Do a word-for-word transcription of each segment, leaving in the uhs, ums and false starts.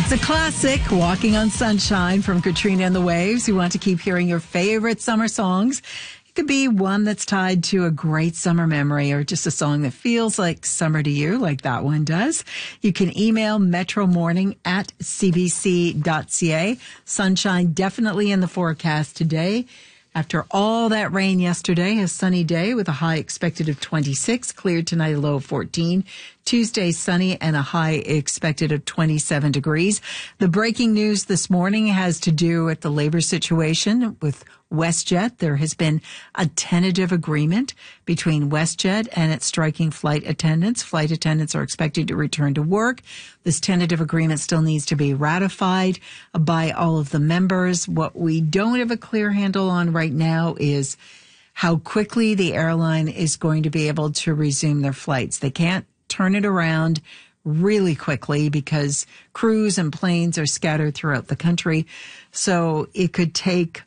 It's a classic, Walking on Sunshine from Katrina and the Waves. You want to keep hearing your favorite summer songs. It could be one that's tied to a great summer memory or just a song that feels like summer to you, like that one does. You can email metromorning at c b c dot c a. Sunshine definitely in the forecast today. After all that rain yesterday, a sunny day with a high expected of twenty-six, cleared tonight, a low of fourteen. Tuesday, sunny and a high expected of twenty-seven degrees. The breaking news this morning has to do with the labor situation with WestJet. There has been a tentative agreement between WestJet and its striking flight attendants. Flight attendants are expected to return to work. This tentative agreement still needs to be ratified by all of the members. What we don't have a clear handle on right now is how quickly the airline is going to be able to resume their flights. They can't turn it around really quickly because crews and planes are scattered throughout the country. So it could take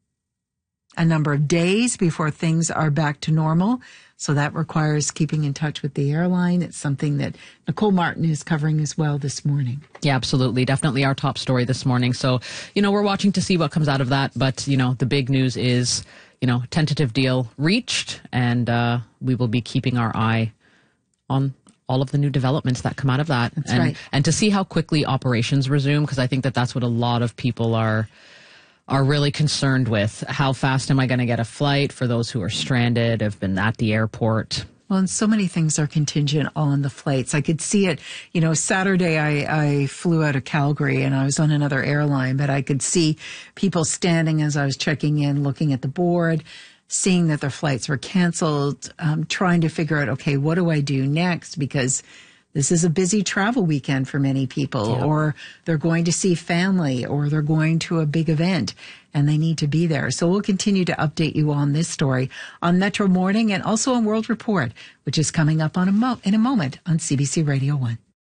a number of days before things are back to normal. So that requires keeping in touch with the airline. It's something that Nicole Martin is covering as well this morning. Yeah, absolutely. Definitely our top story this morning. So, you know, we're watching to see what comes out of that. But, you know, the big news is, you know, tentative deal reached, and uh, we will be keeping our eye on all of the new developments that come out of that. That's and, right. And to see how quickly operations resume, because I think that that's what a lot of people are are really concerned with. How fast am I going to get a flight for those who are stranded, have been at the airport? Well, and so many things are contingent on the flights. I could see it, you know, Saturday I, I flew out of Calgary and I was on another airline, but I could see people standing as I was checking in, looking at the board, seeing that their flights were canceled, um, trying to figure out, okay, what do I do next? Because this is a busy travel weekend for many people, yeah. Or they're going to see family, or they're going to a big event and they need to be there. So we'll continue to update you on this story on Metro Morning and also on World Report, which is coming up on a mo- in a moment on C B C Radio one.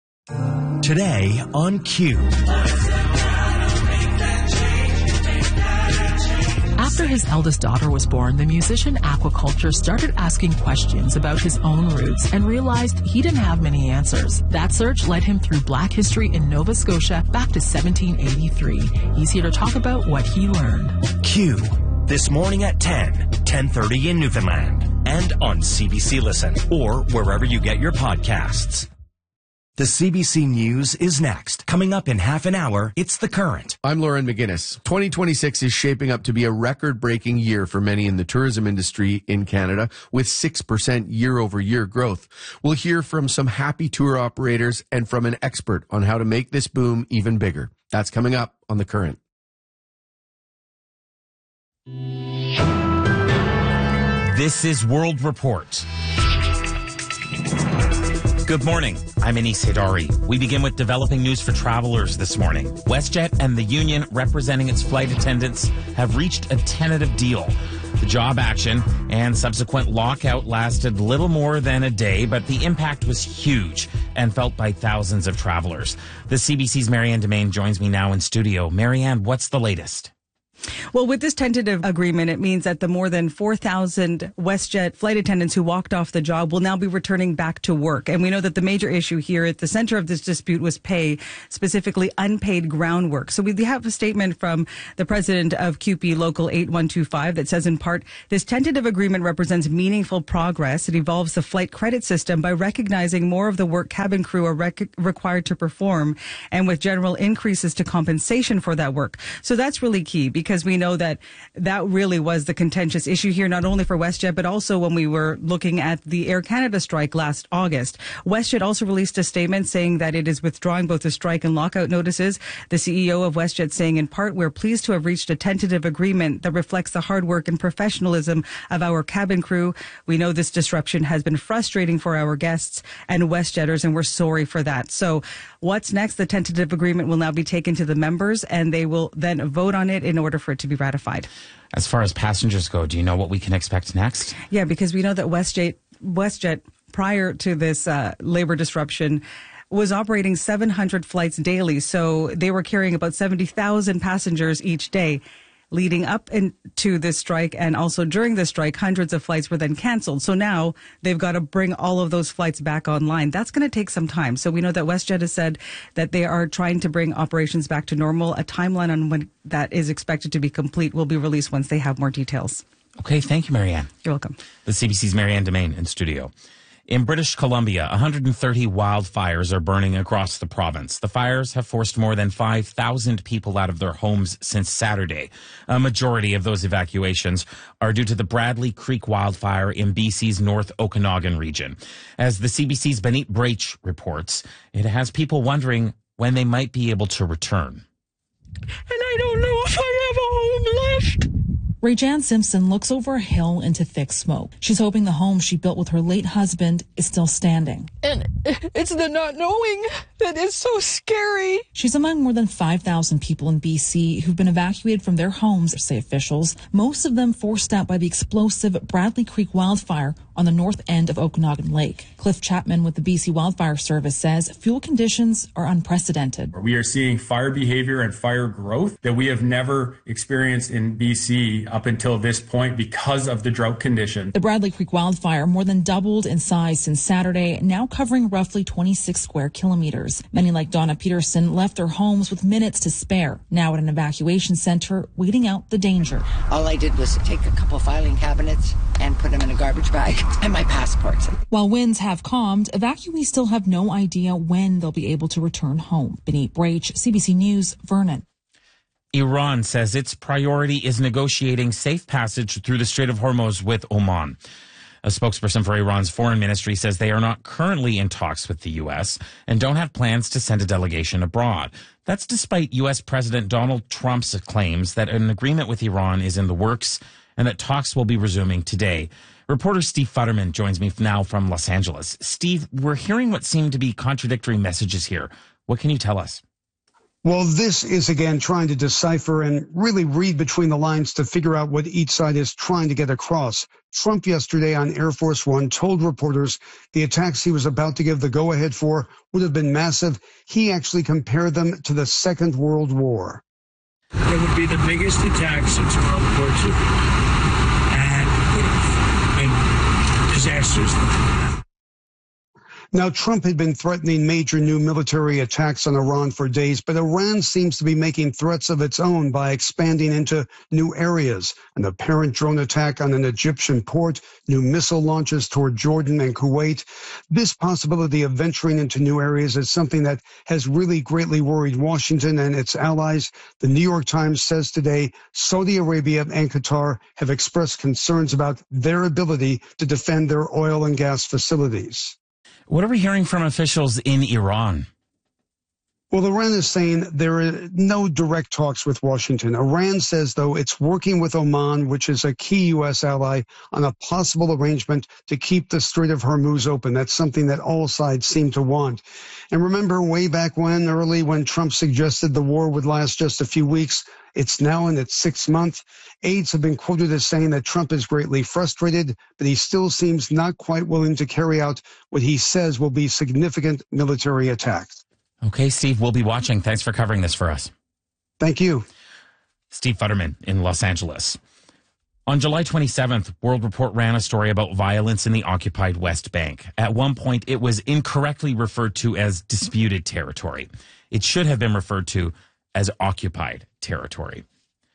Today on Q. After his eldest daughter was born, the musician Aquaculture started asking questions about his own roots and realized he didn't have many answers. That search led him through Black history in Nova Scotia back to seventeen eighty-three. He's here to talk about what he learned. Q, this morning at ten, ten thirty in Newfoundland, and on C B C Listen, or wherever you get your podcasts. The C B C News is next. Coming up in half an hour, it's The Current. I'm Lauren McGinnis. twenty twenty-six is shaping up to be a record-breaking year for many in the tourism industry in Canada, with six percent year-over-year growth. We'll hear from some happy tour operators and from an expert on how to make this boom even bigger. That's coming up on The Current. This is World Report. Good morning. I'm Anis Hidari. We begin with developing news for travelers this morning. WestJet and the union representing its flight attendants have reached a tentative deal. The job action and subsequent lockout lasted little more than a day, but the impact was huge and felt by thousands of travelers. The C B C's Marianne Domain joins me now in studio. Marianne, what's the latest? Well, with this tentative agreement, it means that the more than four thousand WestJet flight attendants who walked off the job will now be returning back to work. And we know that the major issue here at the center of this dispute was pay, specifically unpaid ground work. So we have a statement from the president of C U P E Local eight one two five that says, in part, this tentative agreement represents meaningful progress. It evolves the flight credit system by recognizing more of the work cabin crew are rec- required to perform, and with general increases to compensation for that work. So that's really key, because Because we know that that really was the contentious issue here, not only for WestJet, but also when we were looking at the Air Canada strike last August. WestJet also released a statement saying that it is withdrawing both the strike and lockout notices. The C E O of WestJet saying, in part, we're pleased to have reached a tentative agreement that reflects the hard work and professionalism of our cabin crew. We know this disruption has been frustrating for our guests and WestJetters, and we're sorry for that. So what's next? The tentative agreement will now be taken to the members, and they will then vote on it in order for it to be ratified. As far as passengers go, do you know what we can expect next? Yeah, because we know that WestJet, WestJet prior to this uh, labor disruption, was operating seven hundred flights daily. So they were carrying about seventy thousand passengers each day. leading up into this strike and also during the strike, hundreds of flights were then canceled. So now they've got to bring all of those flights back online. That's going to take some time. So we know that WestJet has said that they are trying to bring operations back to normal. A timeline on when that is expected to be complete will be released once they have more details. Okay, thank you, Marianne. You're welcome. The C B C's Marianne Domain in studio. In British Columbia, one hundred thirty wildfires are burning across the province. The fires have forced more than five thousand people out of their homes since Saturday. A majority of those evacuations are due to the Bradley Creek wildfire in B C's North Okanagan region. As the C B C's Benit Brach reports, it has people wondering when they might be able to return. And I don't know if I have a home left. Ray-Jan Simpson looks over a hill into thick smoke. She's hoping the home she built with her late husband is still standing. And it's the not knowing that is so scary. She's among more than five thousand people in B C who've been evacuated from their homes, say officials, most of them forced out by the explosive Bradley Creek wildfire on the north end of Okanagan Lake. Cliff Chapman with the B C Wildfire Service says fuel conditions are unprecedented. We are seeing fire behavior and fire growth that we have never experienced in B C up until this point because of the drought condition. The Bradley Creek wildfire more than doubled in size since Saturday, now covering roughly twenty-six square kilometers. Many like Donna Peterson left their homes with minutes to spare, now at an evacuation center waiting out the danger. All I did was take a couple filing cabinets and put them in a garbage bag and my passports. While winds have calmed, evacuees still have no idea when they'll be able to return home. Benit Brach, C B C News, Vernon. Iran says its priority is negotiating safe passage through the Strait of Hormuz with Oman. A spokesperson for Iran's foreign ministry says they are not currently in talks with the U S and don't have plans to send a delegation abroad. That's despite U S President Donald Trump's claims that an agreement with Iran is in the works and that talks will be resuming today. Reporter Steve Futterman joins me now from Los Angeles. Steve, we're hearing what seem to be contradictory messages here. What can you tell us? Well, this is, again, trying to decipher and really read between the lines to figure out what each side is trying to get across. Trump yesterday on Air Force One told reporters the attacks he was about to give the go-ahead for would have been massive. He actually compared them to the Second World War. It would be the biggest attack since World War Two, and would have been disastrous. Now, Trump had been threatening major new military attacks on Iran for days, but Iran seems to be making threats of its own by expanding into new areas. An apparent drone attack on an Egyptian port, new missile launches toward Jordan and Kuwait. This possibility of venturing into new areas is something that has really greatly worried Washington and its allies. The New York Times says today Saudi Arabia and Qatar have expressed concerns about their ability to defend their oil and gas facilities. What are we hearing from officials in Iran? Well, Iran is saying there are no direct talks with Washington. Iran says, though, it's working with Oman, which is a key U S ally, on a possible arrangement to keep the Strait of Hormuz open. That's something that all sides seem to want. And remember way back when, early when Trump suggested the war would last just a few weeks, it's now in its sixth month. Aides have been quoted as saying that Trump is greatly frustrated, but he still seems not quite willing to carry out what he says will be significant military attacks. Okay, Steve, we'll be watching. Thanks for covering this for us. Thank you. Steve Futterman in Los Angeles. On July twenty-seventh, World Report ran a story about violence in the occupied West Bank. At one point, it was incorrectly referred to as disputed territory. It should have been referred to as occupied territory.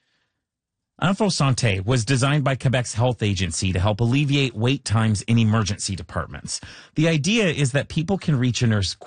Info Santé was designed by Quebec's health agency to help alleviate wait times in emergency departments. The idea is that people can reach a nurse